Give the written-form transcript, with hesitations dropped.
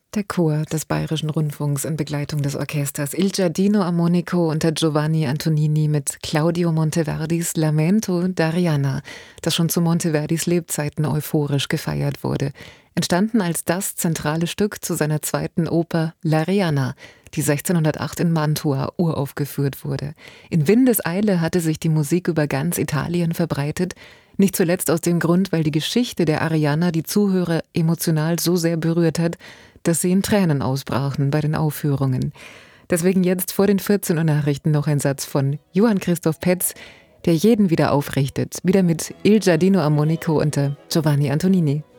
Der Chor des Bayerischen Rundfunks in Begleitung des Orchesters Il Giardino Armonico unter Giovanni Antonini mit Claudio Monteverdis Lamento d'Arianna, das schon zu Monteverdis Lebzeiten euphorisch gefeiert wurde. Entstanden als das zentrale Stück zu seiner zweiten Oper L'Arianna, die 1608 in Mantua uraufgeführt wurde. In Windeseile hatte sich die Musik über ganz Italien verbreitet, nicht zuletzt aus dem Grund, weil die Geschichte der Arianna die Zuhörer emotional so sehr berührt hat, dass sie in Tränen ausbrachen bei den Aufführungen. Deswegen jetzt vor den 14 Uhr Nachrichten noch ein Satz von Johann Christoph Petz, der jeden wieder aufrichtet, wieder mit Il Giardino Armonico unter Giovanni Antonini.